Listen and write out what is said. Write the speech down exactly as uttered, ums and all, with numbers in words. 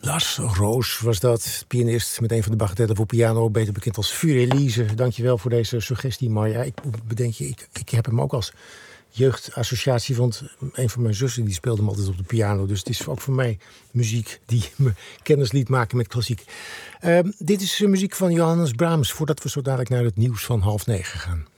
Lars Roos was dat, pianist met een van de bagatellen voor piano, beter bekend als Für Elise. Dankjewel voor deze suggestie, Marja. Ik bedenk je, ik, ik heb hem ook als jeugdassociatie, want een van mijn zussen die speelde hem altijd op de piano. Dus het is ook voor mij muziek die me kennis liet maken met klassiek. Uh, dit is muziek van Johannes Brahms, voordat we zo dadelijk naar het nieuws van half negen gaan.